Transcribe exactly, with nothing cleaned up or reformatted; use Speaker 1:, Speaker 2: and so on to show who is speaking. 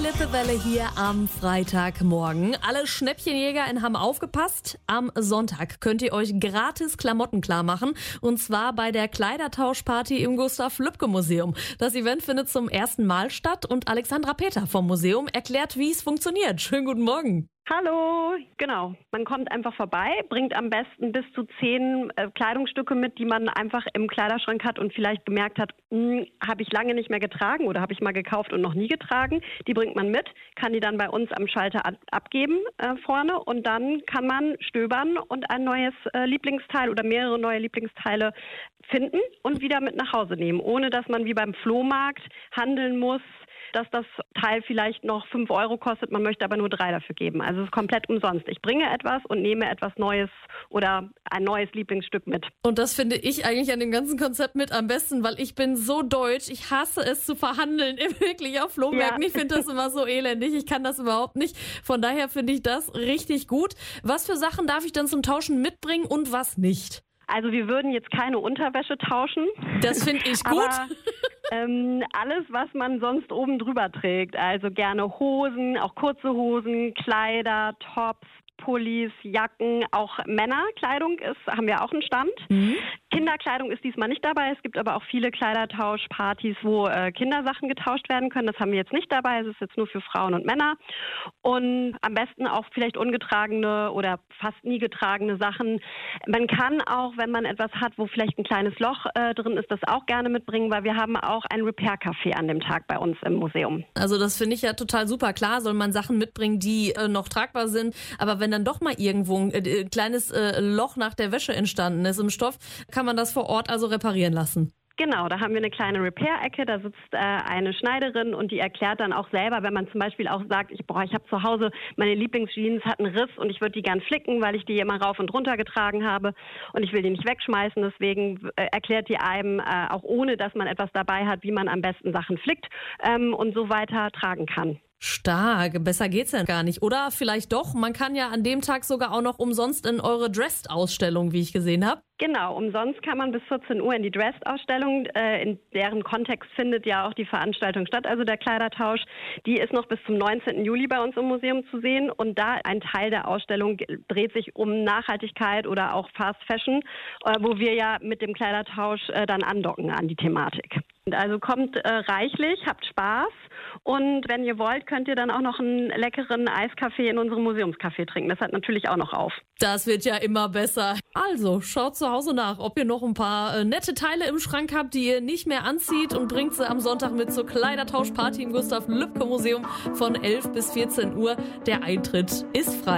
Speaker 1: Lippewelle hier am Freitagmorgen. Alle Schnäppchenjäger in Hamm aufgepasst. Am Sonntag könnt ihr euch gratis Klamotten klar machen. Und zwar bei der Kleidertauschparty im Gustav-Lübcke-Museum. Das Event findet zum ersten Mal statt und Alexandra Peter vom Museum erklärt, wie es funktioniert. Schönen guten Morgen.
Speaker 2: Hallo, genau. Man kommt einfach vorbei, bringt am besten bis zu zehn äh, Kleidungsstücke mit, die man einfach im Kleiderschrank hat und vielleicht gemerkt hat, habe ich lange nicht mehr getragen oder habe ich mal gekauft und noch nie getragen. Die bringt man mit, kann die dann bei uns am Schalter ab- abgeben äh, vorne und dann kann man stöbern und ein neues äh, Lieblingsteil oder mehrere neue Lieblingsteile finden und wieder mit nach Hause nehmen, ohne dass man wie beim Flohmarkt handeln muss, dass das Teil vielleicht noch fünf Euro kostet, man möchte aber nur drei dafür geben. Also es ist komplett umsonst. Ich bringe etwas und nehme etwas Neues oder ein neues Lieblingsstück mit.
Speaker 1: Und das finde ich eigentlich an dem ganzen Konzept mit am besten, weil ich bin so deutsch. Ich hasse es zu verhandeln, wirklich auf Flohmärkten. Ja. Ich finde das immer so elendig. Ich kann das überhaupt nicht. Von daher finde ich das richtig gut. Was für Sachen darf ich dann zum Tauschen mitbringen und was nicht?
Speaker 2: Also wir würden jetzt keine Unterwäsche tauschen.
Speaker 1: Das finde ich gut.
Speaker 2: Aber, ähm, alles, was man sonst oben drüber trägt. Also gerne Hosen, auch kurze Hosen, Kleider, Tops, Pullis, Jacken, auch Männerkleidung ist, haben wir auch einen Stand. Mhm. Kinderkleidung ist diesmal nicht dabei. Es gibt aber auch viele Kleidertauschpartys, wo äh, Kindersachen getauscht werden können. Das haben wir jetzt nicht dabei. Es ist jetzt nur für Frauen und Männer. Und am besten auch vielleicht ungetragene oder fast nie getragene Sachen. Man kann auch, wenn man etwas hat, wo vielleicht ein kleines Loch äh, drin ist, das auch gerne mitbringen, weil wir haben auch ein Repair-Café an dem Tag bei uns im Museum.
Speaker 1: Also das finde ich ja total super. Klar soll man Sachen mitbringen, die äh, noch tragbar sind. Aber wenn dann doch mal irgendwo ein äh, kleines äh, Loch nach der Wäsche entstanden ist im Stoff, kann man das vor Ort also reparieren lassen.
Speaker 2: Genau, da haben wir eine kleine Repair-Ecke, da sitzt äh, eine Schneiderin und die erklärt dann auch selber, wenn man zum Beispiel auch sagt, ich, boah, ich habe zu Hause, meine Lieblingsjeans hat einen Riss und ich würde die gern flicken, weil ich die immer rauf und runter getragen habe und ich will die nicht wegschmeißen, deswegen äh, erklärt die einem äh, auch ohne, dass man etwas dabei hat, wie man am besten Sachen flickt ähm, und so weiter tragen kann.
Speaker 1: Stark, besser geht's ja gar nicht. Oder vielleicht doch, man kann ja an dem Tag sogar auch noch umsonst in eure Dressed-Ausstellung, wie ich gesehen habe.
Speaker 2: Genau, umsonst kann man bis vierzehn Uhr in die Dressed-Ausstellung, äh, in deren Kontext findet ja auch die Veranstaltung statt, also der Kleidertausch. Die ist noch bis zum neunzehnten Juli bei uns im Museum zu sehen und da ein Teil der Ausstellung dreht sich um Nachhaltigkeit oder auch Fast Fashion, äh, wo wir ja mit dem Kleidertausch äh, dann andocken an die Thematik. Also kommt äh, reichlich, habt Spaß und wenn ihr wollt, könnt ihr dann auch noch einen leckeren Eiskaffee in unserem Museumscafé trinken. Das hat natürlich auch noch auf.
Speaker 1: Das wird ja immer besser. Also schaut zu Hause nach, ob ihr noch ein paar äh, nette Teile im Schrank habt, die ihr nicht mehr anzieht und bringt sie am Sonntag mit zur Kleidertauschparty im Gustav-Lübcke-Museum von elf bis vierzehn Uhr. Der Eintritt ist frei.